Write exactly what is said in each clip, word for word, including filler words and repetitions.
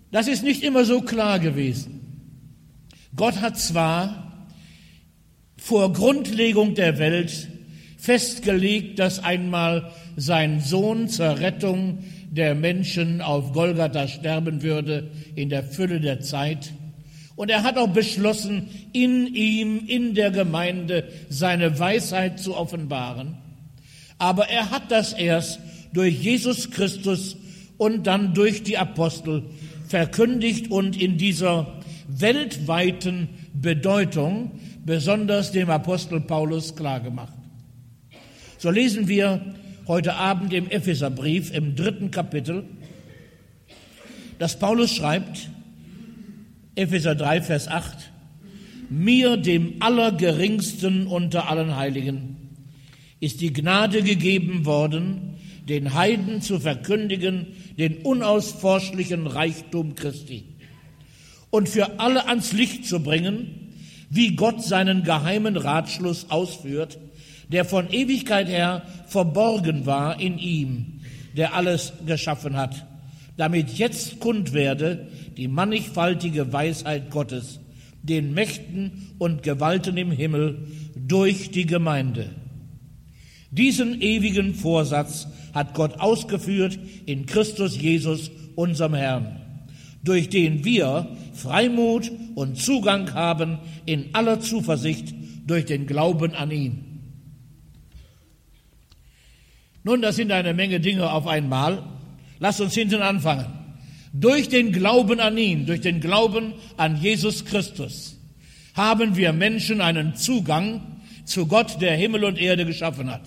Das ist nicht immer so klar gewesen. Gott hat zwar vor Grundlegung der Welt festgelegt, dass einmal sein Sohn zur Rettung der Menschen auf Golgatha sterben würde in der Fülle der Zeit. Und er hat auch beschlossen, in ihm, in der Gemeinde, seine Weisheit zu offenbaren. Aber er hat das erst durch Jesus Christus und dann durch die Apostel verkündigt und in dieser weltweiten Bedeutung besonders dem Apostel Paulus klargemacht. So lesen wir heute Abend im Epheserbrief im dritten Kapitel, dass Paulus schreibt, Epheser drei, Vers acht, mir, dem Allergeringsten unter allen Heiligen, ist die Gnade gegeben worden, den Heiden zu verkündigen, den unausforschlichen Reichtum Christi und für alle ans Licht zu bringen, wie Gott seinen geheimen Ratschluss ausführt, der von Ewigkeit her verborgen war in ihm, der alles geschaffen hat, damit jetzt kund werde die mannigfaltige Weisheit Gottes, den Mächten und Gewalten im Himmel durch die Gemeinde. Diesen ewigen Vorsatz hat Gott ausgeführt in Christus Jesus, unserem Herrn, durch den wir Freimut und Zugang haben in aller Zuversicht durch den Glauben an ihn. Nun, das sind eine Menge Dinge auf einmal. Lasst uns hinten anfangen. Durch den Glauben an ihn, durch den Glauben an Jesus Christus, haben wir Menschen einen Zugang zu Gott, der Himmel und Erde geschaffen hat.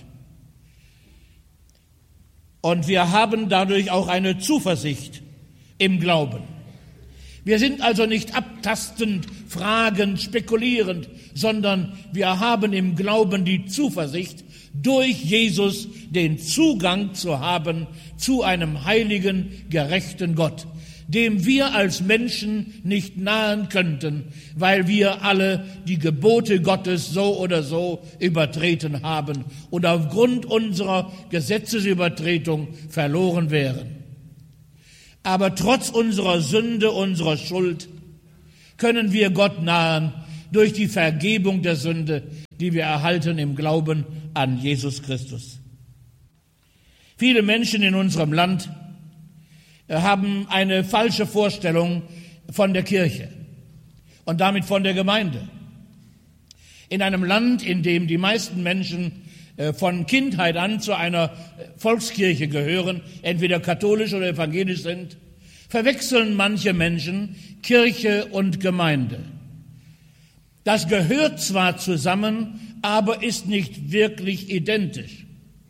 Und wir haben dadurch auch eine Zuversicht im Glauben. Wir sind also nicht abtastend, fragend, spekulierend, sondern wir haben im Glauben die Zuversicht, durch Jesus den Zugang zu haben zu einem heiligen, gerechten Gott, dem wir als Menschen nicht nahen könnten, weil wir alle die Gebote Gottes so oder so übertreten haben und aufgrund unserer Gesetzesübertretung verloren wären. Aber trotz unserer Sünde, unserer Schuld, können wir Gott nahen durch die Vergebung der Sünde, die wir erhalten im Glauben an Jesus Christus. Viele Menschen in unserem Land haben eine falsche Vorstellung von der Kirche und damit von der Gemeinde. In einem Land, in dem die meisten Menschen von Kindheit an zu einer Volkskirche gehören, entweder katholisch oder evangelisch sind, verwechseln manche Menschen Kirche und Gemeinde. Das gehört zwar zusammen, aber ist nicht wirklich identisch.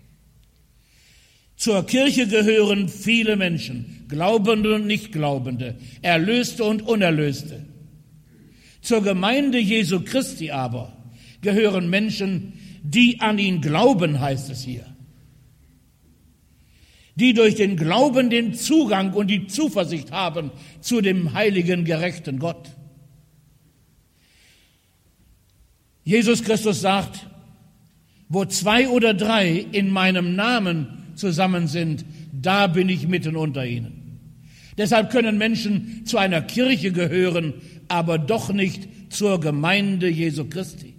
Zur Kirche gehören viele Menschen, Glaubende und Nichtglaubende, Erlöste und Unerlöste. Zur Gemeinde Jesu Christi aber gehören Menschen, die an ihn glauben, heißt es hier. Die durch den Glauben den Zugang und die Zuversicht haben zu dem heiligen, gerechten Gott. Jesus Christus sagt, wo zwei oder drei in meinem Namen zusammen sind, da bin ich mitten unter ihnen. Deshalb können Menschen zu einer Kirche gehören, aber doch nicht zur Gemeinde Jesu Christi.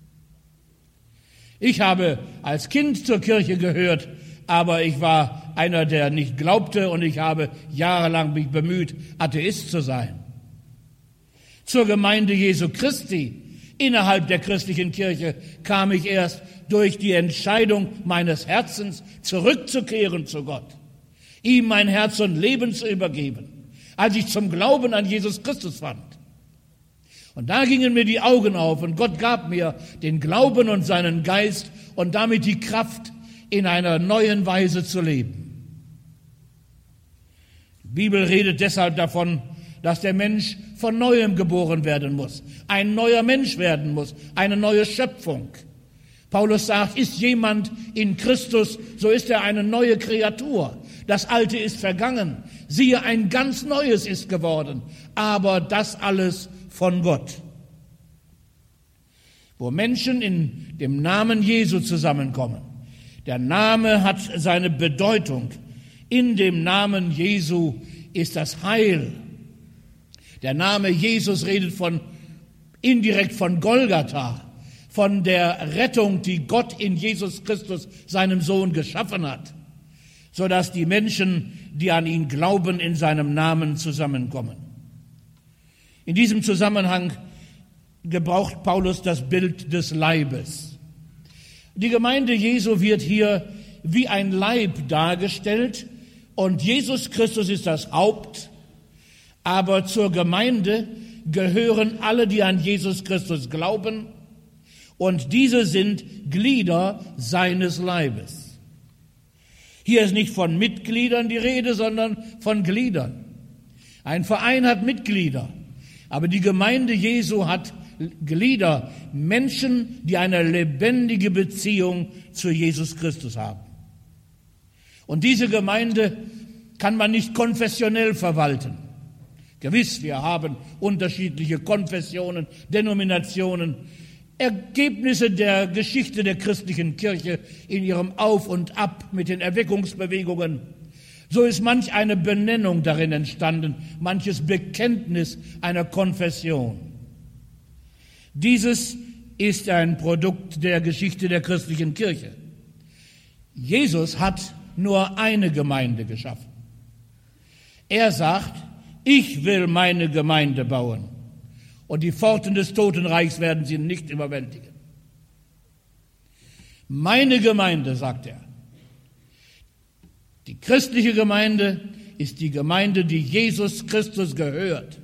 Ich habe als Kind zur Kirche gehört, aber ich war einer, der nicht glaubte, und ich habe jahrelang mich bemüht, Atheist zu sein. Zur Gemeinde Jesu Christi innerhalb der christlichen Kirche kam ich erst durch die Entscheidung meines Herzens, zurückzukehren zu Gott, ihm mein Herz und Leben zu übergeben, als ich zum Glauben an Jesus Christus fand. Und da gingen mir die Augen auf und Gott gab mir den Glauben und seinen Geist und damit die Kraft, in einer neuen Weise zu leben. Die Bibel redet deshalb davon, dass der Mensch von Neuem geboren werden muss, ein neuer Mensch werden muss, eine neue Schöpfung. Paulus sagt, ist jemand in Christus, so ist er eine neue Kreatur. Das Alte ist vergangen, siehe, ein ganz Neues ist geworden, aber das alles von Gott. Wo Menschen in dem Namen Jesu zusammenkommen, der Name hat seine Bedeutung. In dem Namen Jesu ist das Heil, Der Name Jesus redet von, indirekt von Golgatha, von der Rettung, die Gott in Jesus Christus, seinem Sohn, geschaffen hat, sodass die Menschen, die an ihn glauben, in seinem Namen zusammenkommen. In diesem Zusammenhang gebraucht Paulus das Bild des Leibes. Die Gemeinde Jesu wird hier wie ein Leib dargestellt und Jesus Christus ist das Haupt, aber zur Gemeinde gehören alle, die an Jesus Christus glauben, und diese sind Glieder seines Leibes. Hier ist nicht von Mitgliedern die Rede, sondern von Gliedern. Ein Verein hat Mitglieder, aber die Gemeinde Jesu hat Glieder, Menschen, die eine lebendige Beziehung zu Jesus Christus haben. Und diese Gemeinde kann man nicht konfessionell verwalten. Gewiss, wir haben unterschiedliche Konfessionen, Denominationen, Ergebnisse der Geschichte der christlichen Kirche in ihrem Auf und Ab mit den Erweckungsbewegungen. So ist manch eine Benennung darin entstanden, manches Bekenntnis einer Konfession. Dieses ist ein Produkt der Geschichte der christlichen Kirche. Jesus hat nur eine Gemeinde geschaffen. Er sagt, ich will meine Gemeinde bauen und die Pforten des Totenreichs werden sie nicht überwältigen. Meine Gemeinde, sagt er. Die christliche Gemeinde ist die Gemeinde, die Jesus Christus gehört.